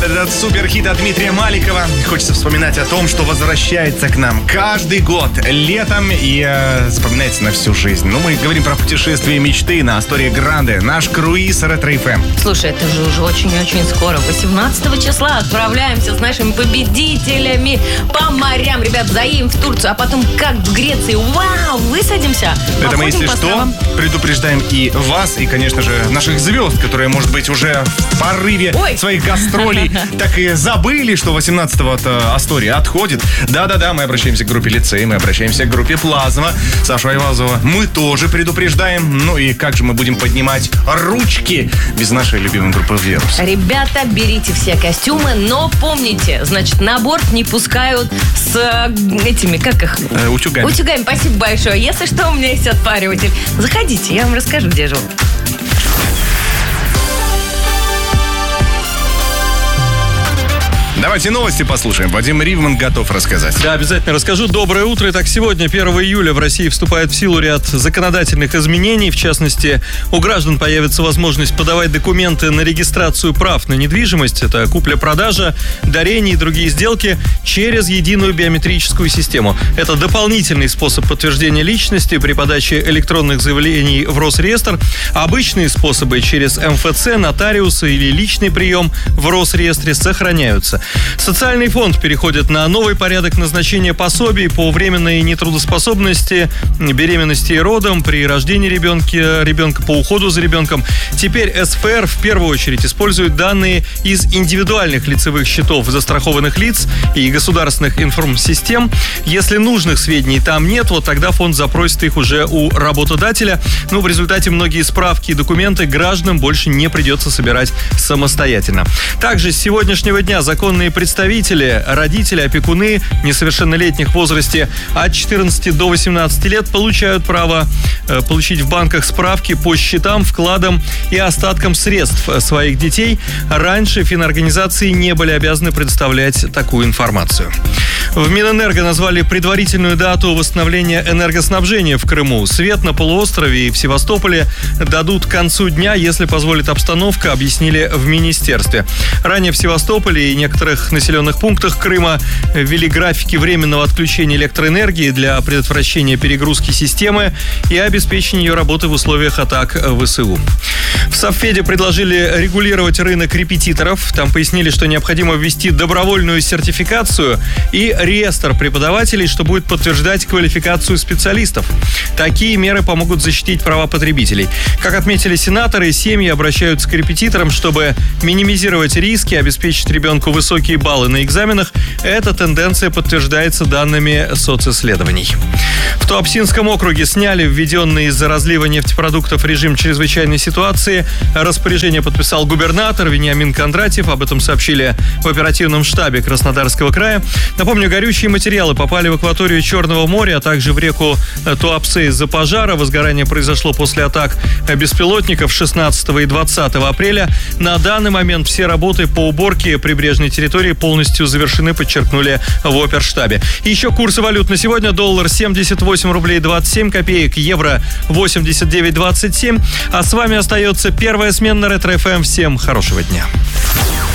Этот суперхит от Дмитрия Маликова. Хочется вспоминать о том, что возвращается к нам каждый год летом и вспоминается на всю жизнь. Ну, мы говорим про путешествие мечты на Астория Гранде. Наш круиз Ретро-ФМ. Слушай, это же уже очень-очень скоро. 18 числа отправляемся с нашими победителями по морям. Ребят, заедем в Турцию, а потом как в Греции. Вау, высадимся. Это мы, если что, предупреждаем и вас, и, конечно же, наших звезд, которые, может быть, уже в порыве своих гастролей так и забыли, что 18-го от Астория отходит. Да-да-да, мы обращаемся к группе Лицей, мы обращаемся к группе Плазма. Сашу Айвазова мы тоже предупреждаем. Ну и как же мы будем поднимать ручки без нашей любимой группы Вирус? Ребята, берите все костюмы, но помните, значит, на борт не пускают с этими, как их? Утюгами. Утюгами, спасибо большое. Если что, у меня есть отпариватель. Заходите, я вам расскажу, где живу. Давайте новости послушаем. Вадим Ривман готов рассказать. Да, обязательно расскажу. Доброе утро. Итак, сегодня, 1 июля, в России вступает в силу ряд законодательных изменений. В частности, у граждан появится возможность подавать документы на регистрацию прав на недвижимость. Это купля-продажа, дарение и другие сделки через единую биометрическую систему. Это дополнительный способ подтверждения личности при подаче электронных заявлений в Росреестр. Обычные способы через МФЦ, нотариуса или личный прием в Росреестре сохраняются. Социальный фонд переходит на новый порядок назначения пособий по временной нетрудоспособности, беременности и родам, при рождении ребенка, по уходу за ребенком. Теперь СФР в первую очередь использует данные из индивидуальных лицевых счетов застрахованных лиц и государственных информсистем. Если нужных сведений там нет, вот тогда фонд запросит их уже у работодателя. Ну, в результате многие справки и документы гражданам больше не придется собирать самостоятельно. Также с сегодняшнего дня законные представители, родители, опекуны несовершеннолетних в возрасте от 14 до 18 лет получают право получить в банках справки по счетам, вкладам и остаткам средств своих детей. Раньше финорганизации не были обязаны предоставлять такую информацию. В Минэнерго назвали предварительную дату восстановления энергоснабжения в Крыму. Свет на полуострове и в Севастополе дадут к концу дня, если позволит обстановка, объяснили в министерстве. Ранее в Севастополе и некоторых населенных пунктах Крыма ввели графики временного отключения электроэнергии для предотвращения перегрузки системы и обеспечения ее работы в условиях атак ВСУ. В Совфеде предложили регулировать рынок репетиторов. Там пояснили, что необходимо ввести добровольную сертификацию и реестр преподавателей, что будет подтверждать квалификацию специалистов. Такие меры помогут защитить права потребителей. Как отметили сенаторы, семьи обращаются к репетиторам, чтобы минимизировать риски, обеспечить ребенку высокие баллы на экзаменах. Эта тенденция подтверждается данными социсследований. В Туапсинском округе сняли введенный из-за разлива нефтепродуктов режим чрезвычайной ситуации. Распоряжение подписал губернатор Вениамин Кондратьев. Об этом сообщили в оперативном штабе Краснодарского края. Напомню, горючие материалы попали в акваторию Черного моря, а также в реку Туапсе из-за пожара. Возгорание произошло после атак беспилотников 16 и 20 апреля. На данный момент все работы по уборке прибрежной территории полностью завершены, подчеркнули в оперштабе. Еще курсы валют на сегодня. Доллар 78 рублей 27 копеек, евро 89,27. А с вами остается первая смена на Ретро-ФМ. Всем хорошего дня.